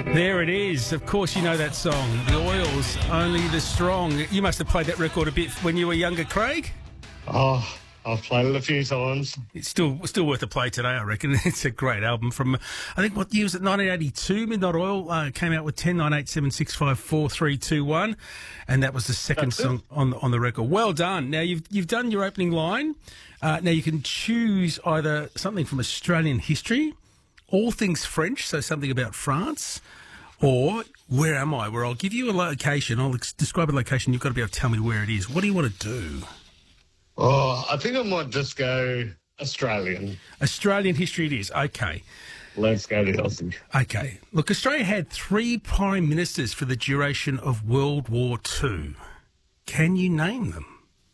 There it is. Of course you know that song. The Oils, Only the Strong. You must have played that record a bit when you were younger, Craig? Oh, I've played it a few times. It's still worth a play today, I reckon. It's a great album from, I think, what year was it? 1982. Midnight Oil came out with 10, 9, 8, 7, 6, 5, 4, 3, 2, 1. And that was the second song on the record. Well done. Now, you've done your opening line. Now, you can choose either something from Australian history, all things French, so something about France, or Where Am I? Where I'll give you a location. I'll describe a location. You've got to be able to tell me where it is. What do you want to do? Oh, I think I might just go Australian. Australian history it is. Okay. Let's go to Helsinki. Okay. Look, Australia had 3 prime ministers for the duration of World War II. Can you name them?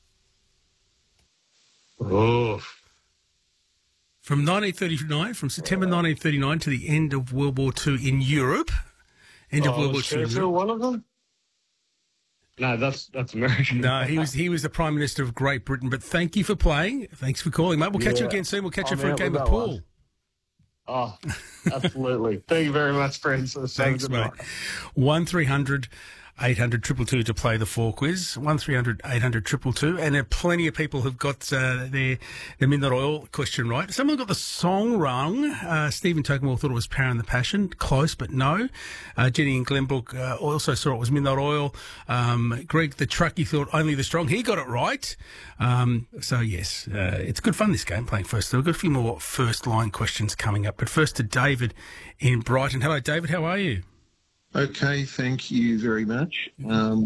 Oh. From September 1939 to the end of World War II in Europe. End of World War II. Was Churchill one of them? No, that's American. No, he was the Prime Minister of Great Britain. But thank you for playing. Thanks for calling, mate. We'll catch you again soon. We'll catch you for a game of pool. Oh, absolutely. Thank you very much, friends. Thanks, mate. 1300 800 222 to play the 4 quiz. 1300 800 222. And there are plenty of people who've got their Midnight Oil question right. Someone got the song wrong. Stephen Tokemore thought it was Power and the Passion. Close, but no. Jenny in Glenbrook also saw it was Midnight Oil. Greg the Truckie thought Only the Strong. He got it right. So, yes, it's good fun, this game, playing first. We've got a few more first-line questions coming up. But first to David in Brighton. Hello, David. How are you? Okay, thank you very much.